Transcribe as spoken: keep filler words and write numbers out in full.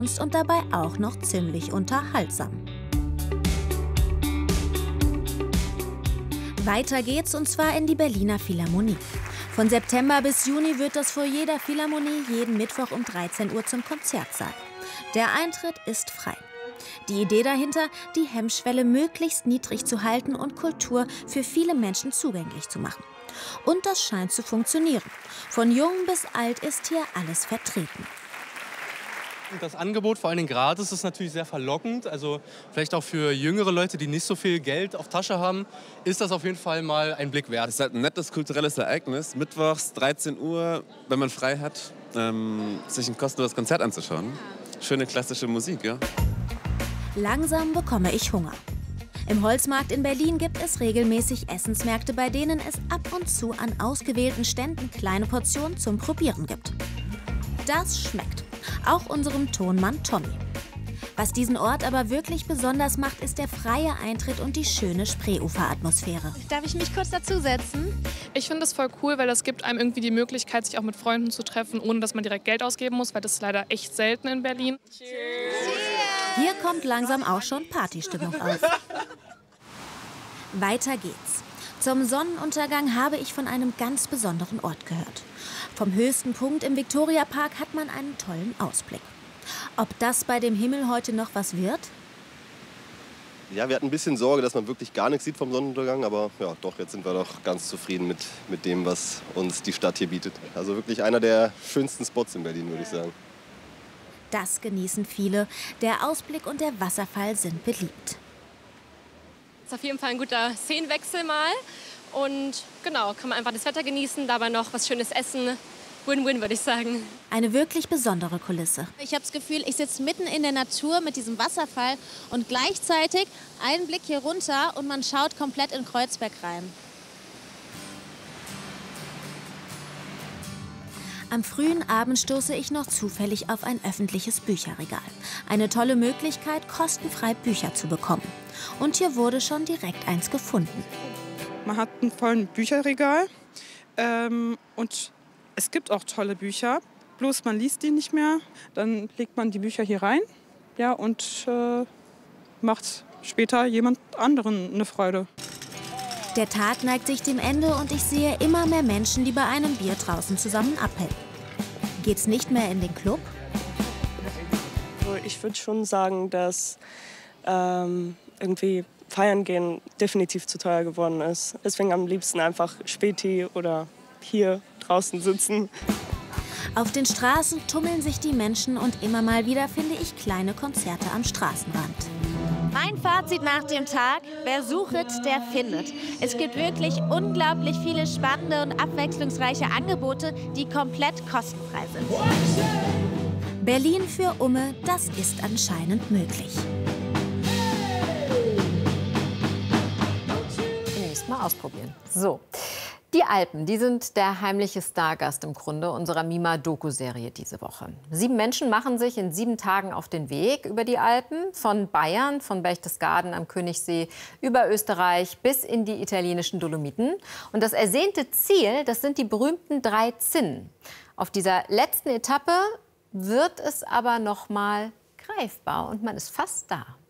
und dabei auch noch ziemlich unterhaltsam. Weiter geht's, und zwar in die Berliner Philharmonie. Von September bis Juni wird das Foyer der Philharmonie jeden Mittwoch um dreizehn Uhr zum Konzertsaal. Der Eintritt ist frei. Die Idee dahinter, die Hemmschwelle möglichst niedrig zu halten und Kultur für viele Menschen zugänglich zu machen. Und das scheint zu funktionieren. Von jung bis alt ist hier alles vertreten. Das Angebot, vor allem gratis, ist natürlich sehr verlockend. Also vielleicht auch für jüngere Leute, die nicht so viel Geld auf Tasche haben, ist das auf jeden Fall mal ein Blick wert. Es ist halt ein nettes kulturelles Ereignis, mittwochs dreizehn Uhr, wenn man frei hat, ähm, sich ein kostenloses Konzert anzuschauen. Schöne klassische Musik, ja. Langsam bekomme ich Hunger. Im Holzmarkt in Berlin gibt es regelmäßig Essensmärkte, bei denen es ab und zu an ausgewählten Ständen kleine Portionen zum Probieren gibt. Das schmeckt. Auch unserem Tonmann Tommy. Was diesen Ort aber wirklich besonders macht, ist der freie Eintritt und die schöne Spreeufer-Atmosphäre. Darf ich mich kurz dazusetzen? Ich finde das voll cool, weil das gibt einem irgendwie die Möglichkeit, sich auch mit Freunden zu treffen, ohne dass man direkt Geld ausgeben muss, weil das ist leider echt selten in Berlin. Hier kommt langsam auch schon Partystimmung auf. Weiter geht's. Zum Sonnenuntergang habe ich von einem ganz besonderen Ort gehört. Vom höchsten Punkt im Viktoriapark hat man einen tollen Ausblick. Ob das bei dem Himmel heute noch was wird? Ja, wir hatten ein bisschen Sorge, dass man wirklich gar nichts sieht vom Sonnenuntergang. Aber ja, doch, jetzt sind wir doch ganz zufrieden mit, mit dem, was uns die Stadt hier bietet. Also wirklich einer der schönsten Spots in Berlin, würde ich sagen. Das genießen viele. Der Ausblick und der Wasserfall sind beliebt. Das ist auf jeden Fall ein guter Szenenwechsel mal. Und genau, kann man einfach das Wetter genießen, dabei noch was Schönes essen. Win-win, würde ich sagen. Eine wirklich besondere Kulisse. Ich habe das Gefühl, ich sitze mitten in der Natur mit diesem Wasserfall und gleichzeitig einen Blick hier runter und man schaut komplett in Kreuzberg rein. Am frühen Abend stoße ich noch zufällig auf ein öffentliches Bücherregal. Eine tolle Möglichkeit, kostenfrei Bücher zu bekommen. Und hier wurde schon direkt eins gefunden. Man hat ein volles Bücherregal ähm, und es gibt auch tolle Bücher, bloß man liest die nicht mehr. Dann legt man die Bücher hier rein, ja, und äh, macht später jemand anderen eine Freude. Der Tag neigt sich dem Ende und ich sehe immer mehr Menschen, die bei einem Bier draußen zusammen abhängen. Geht's nicht mehr in den Club? Ich würde schon sagen, dass ähm, irgendwie feiern gehen definitiv zu teuer geworden ist. Deswegen am liebsten einfach Späti oder hier draußen sitzen. Auf den Straßen tummeln sich die Menschen und immer mal wieder finde ich kleine Konzerte am Straßenrand. Mein Fazit nach dem Tag: Wer sucht, der findet. Es gibt wirklich unglaublich viele spannende und abwechslungsreiche Angebote, die komplett kostenfrei sind. Berlin für Umme, das ist anscheinend möglich. Mal ausprobieren. So, die Alpen, die sind der heimliche Stargast im Grunde unserer Mima-Doku-Serie diese Woche. Sieben Menschen machen sich in sieben Tagen auf den Weg über die Alpen, von Bayern, von Berchtesgaden am Königssee über Österreich bis in die italienischen Dolomiten. Und das ersehnte Ziel, das sind die berühmten drei Zinnen. Auf dieser letzten Etappe wird es aber noch mal greifbar und man ist fast da.